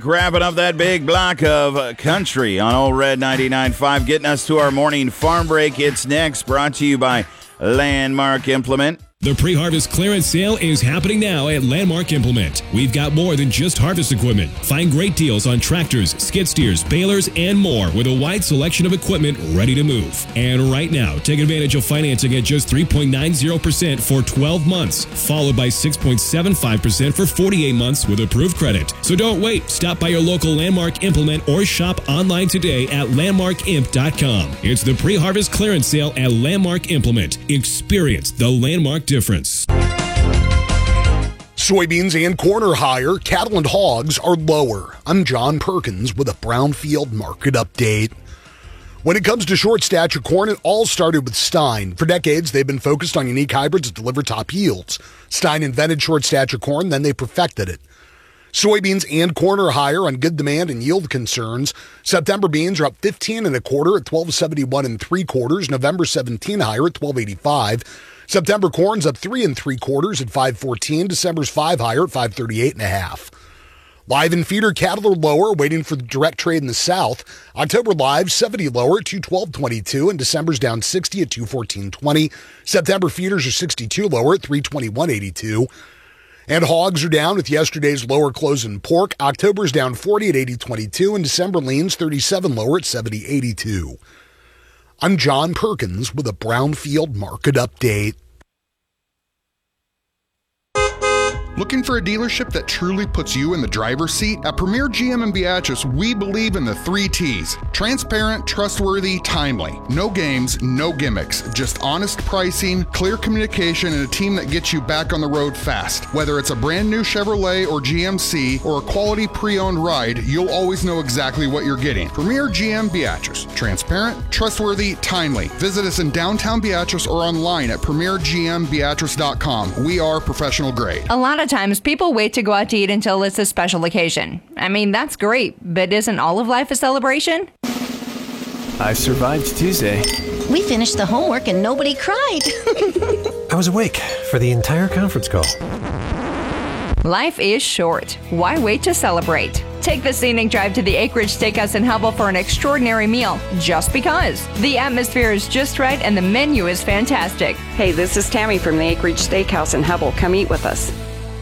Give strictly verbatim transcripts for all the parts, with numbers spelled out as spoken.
Grabbing up that big block of country on Old Red ninety-nine point five, getting us to our morning farm break. It's next, brought to you by Landmark Implement. The pre-harvest clearance sale is happening now at Landmark Implement. We've got more than just harvest equipment. Find great deals on tractors, skid steers, balers, and more with a wide selection of equipment ready to move. And right now, take advantage of financing at just three point nine zero percent for twelve months, followed by six point seven five percent for forty-eight months with approved credit. So don't wait. Stop by your local Landmark Implement or shop online today at landmark imp dot com. It's the pre-harvest clearance sale at Landmark Implement. Experience the Landmark difference. Soybeans and corn are higher, cattle and hogs are lower. I'm John Perkins with a Brownfield market update. When it comes to short stature corn, it all started with Stein. For decades, they've been focused on unique hybrids that deliver top yields. Stein invented short stature corn, then they perfected it. Soybeans and corn are higher on good demand and yield concerns. September beans are up fifteen and a quarter at twelve seventy-one and three quarters. November seventeen higher at twelve eighty-five. September corn's up three and three quarters at five fourteen. December's five higher at five thirty-eight and a half. Live and feeder cattle are lower, waiting for the direct trade in the south. October live seventy lower at two twelve twenty-two, and December's down sixty at two fourteen twenty. September feeders are sixty-two lower at three twenty-one eighty-two. And hogs are down with yesterday's lower close in pork. October's down forty at eighty twenty-two, and December leans thirty-seven lower at seventy eighty-two. I'm John Perkins with a Brownfield market update. Looking for a dealership that truly puts you in the driver's seat? At Premier G M in Beatrice, we believe in the three T's. Transparent, trustworthy, timely. No games, no gimmicks. Just honest pricing, clear communication, and a team that gets you back on the road fast. Whether it's a brand new Chevrolet or G M C or a quality pre-owned ride, you'll always know exactly what you're getting. Premier G M Beatrice. Transparent, trustworthy, timely. Visit us in downtown Beatrice or online at premier g m beatrice dot com. We are professional grade. A lot of times people wait to go out to eat until it's a special occasion. I mean, that's great, but isn't all of life a celebration? I survived Tuesday. We finished the homework and nobody cried. I was awake for the entire conference call. Life is short. Why wait to celebrate? Take the scenic drive to the Acreage Steakhouse in Hubbell for an extraordinary meal, just because. The atmosphere is just right and the menu is fantastic. Hey, this is Tammy from the Acreage Steakhouse in Hubbell. Come eat with us.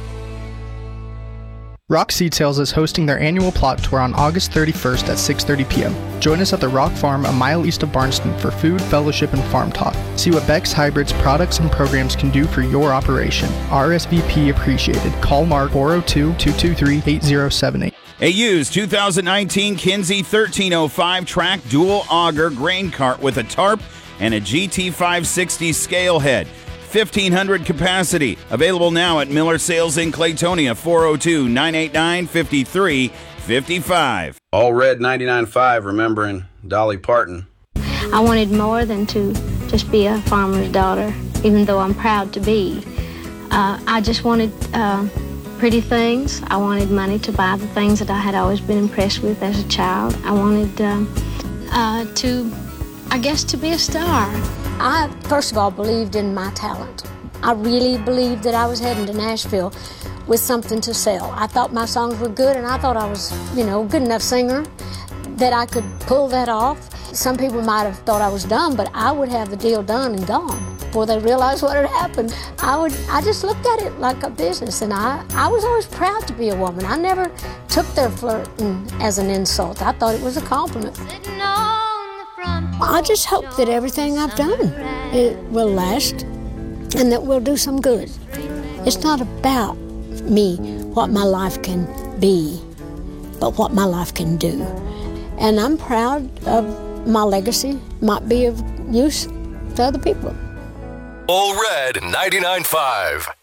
Rock Seed Sales is hosting their annual plot tour on August thirty-first at six thirty p.m. Join us at the Rock Farm a mile east of Barnston for food, fellowship, and farm talk. See what Beck's Hybrids products and programs can do for your operation. R S V P appreciated. Call Mark four oh two, two two three, eight oh seven eight. A used two thousand nineteen Kinsey thirteen oh five track dual auger grain cart with a tarp and a G T five sixty scale head. fifteen hundred capacity. Available now at Miller Sales in Claytonia, four oh two, nine eight nine, five three five five. All Red ninety-nine point five, remembering Dolly Parton. I wanted more than to just be a farmer's daughter, even though I'm proud to be. Uh, I just wanted uh, pretty things. I wanted money to buy the things that I had always been impressed with as a child. I wanted um, uh, to, I guess, to be a star. I, first of all, believed in my talent. I really believed that I was heading to Nashville with something to sell. I thought my songs were good, and I thought I was, you know, a good enough singer that I could pull that off. Some people might have thought I was dumb, but I would have the deal done and gone before they realized what had happened. I would, I just looked at it like a business, and I, I was always proud to be a woman. I never took their flirting as an insult. I thought it was a compliment. I just hope that everything I've done, it will last and that we'll do some good. It's not about me, what my life can be, but what my life can do. And I'm proud of my legacy, might be of use to other people. All Red ninety-nine point five.